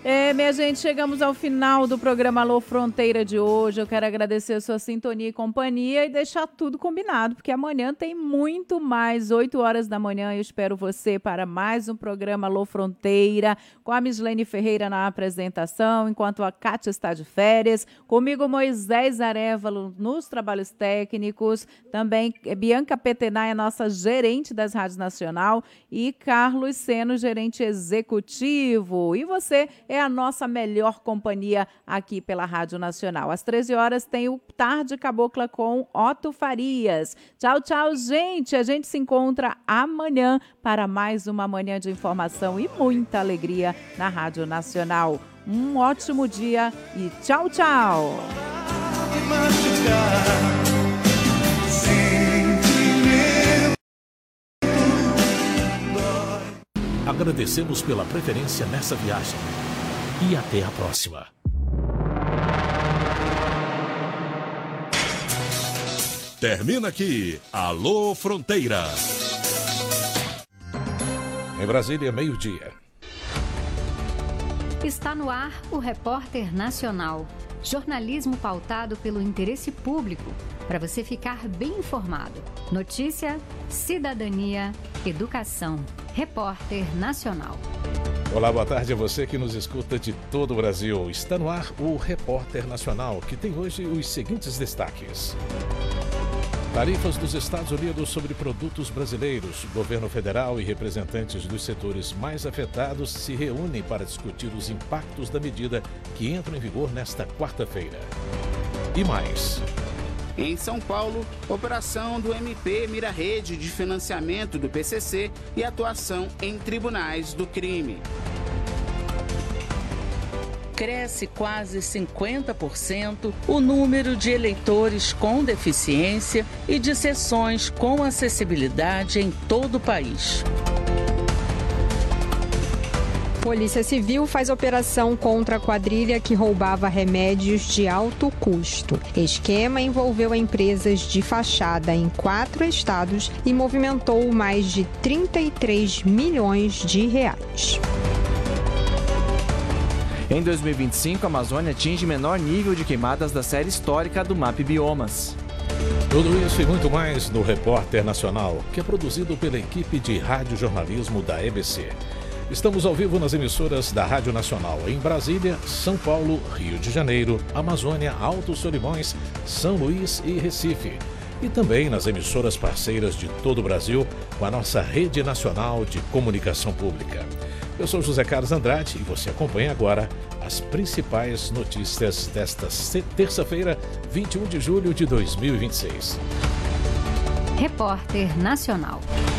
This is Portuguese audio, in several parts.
Minha gente, chegamos ao final do programa Alô Fronteira de hoje. Eu quero agradecer a sua sintonia e companhia e deixar tudo combinado, porque amanhã tem muito mais, 8 horas da manhã. Eu espero você para mais um programa Alô Fronteira, com a Mislene Ferreira na apresentação, enquanto a Kátia está de férias. Comigo, Moisés Arévalo nos trabalhos técnicos, também Bianca Petenay, nossa gerente das Rádios Nacional, e Carlos Seno, gerente executivo. E você é a nossa melhor companhia aqui pela Rádio Nacional. Às 13 horas tem o Tarde Cabocla com Otto Farias. Tchau, tchau, gente. A gente se encontra amanhã para mais uma manhã de informação e muita alegria na Rádio Nacional. Um ótimo dia e tchau, tchau. Agradecemos pela preferência nessa viagem. E até a próxima. Termina aqui, Alô Fronteira. Em Brasília, meio-dia. Está no ar o Repórter Nacional. Jornalismo pautado pelo interesse público, para você ficar bem informado. Notícia, cidadania, educação. Repórter Nacional. Olá, boa tarde a você que nos escuta de todo o Brasil. Está no ar o Repórter Nacional, que tem hoje os seguintes destaques. Tarifas dos Estados Unidos sobre produtos brasileiros. Governo federal e representantes dos setores mais afetados se reúnem para discutir os impactos da medida que entra em vigor nesta quarta-feira. E mais. Em São Paulo, operação do MP mira rede de financiamento do PCC e atuação em tribunais do crime. Cresce quase 50% o número de eleitores com deficiência e de sessões com acessibilidade em todo o país. Polícia Civil faz operação contra a quadrilha que roubava remédios de alto custo. Esquema envolveu empresas de fachada em 4 estados e movimentou mais de 33 milhões de reais. Em 2025, a Amazônia atinge menor nível de queimadas da série histórica do MAP Biomas. Tudo isso e muito mais no Repórter Nacional, que é produzido pela equipe de radiojornalismo da EBC. Estamos ao vivo nas emissoras da Rádio Nacional em Brasília, São Paulo, Rio de Janeiro, Amazônia, Altos Solimões, São Luís e Recife. E também nas emissoras parceiras de todo o Brasil, com a nossa Rede Nacional de Comunicação Pública. Eu sou José Carlos Andrade e você acompanha agora as principais notícias desta terça-feira, 21 de julho de 2026. Repórter Nacional.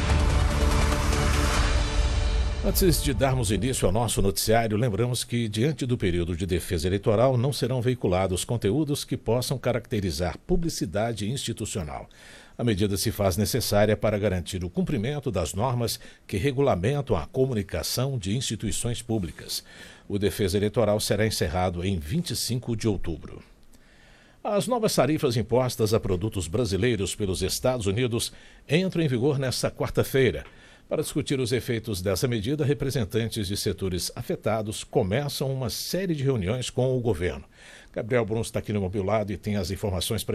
Antes de darmos início ao nosso noticiário, lembramos que, diante do período de defesa eleitoral, não serão veiculados conteúdos que possam caracterizar publicidade institucional. A medida se faz necessária para garantir o cumprimento das normas que regulamentam a comunicação de instituições públicas. O defesa eleitoral será encerrado em 25 de outubro. As novas tarifas impostas a produtos brasileiros pelos Estados Unidos entram em vigor nesta quarta-feira. Para discutir os efeitos dessa medida, representantes de setores afetados começam uma série de reuniões com o governo. Gabriel Bruns está aqui no meu lado e tem as informações